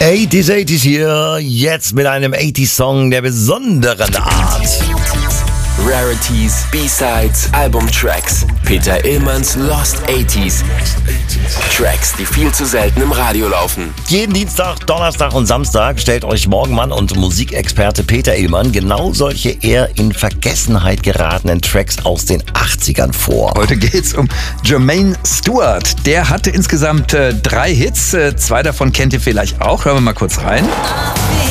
80s hier, jetzt mit einem 80s-Song der besonderen Art. Rarities, B-Sides, Albumtracks. Peter Illmanns Lost 80s. Tracks, die viel zu selten im Radio laufen. Jeden Dienstag, Donnerstag und Samstag stellt euch Morgenmann und Musikexperte Peter Illmann genau solche eher in Vergessenheit geratenen Tracks aus den 80ern vor. Heute geht's um Jermaine Stewart. Der hatte insgesamt 3 Hits. 2 davon kennt ihr vielleicht auch. Hören wir mal kurz rein.